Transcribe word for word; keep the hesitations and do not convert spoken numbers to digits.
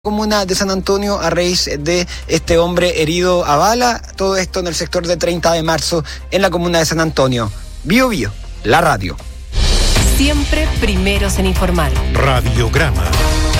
Comuna de San Antonio a raíz de este hombre herido a bala. Todo esto en el sector de treinta de marzo en la comuna de San Antonio. Bio Bio, la radio. Siempre primeros en informar. Radiograma.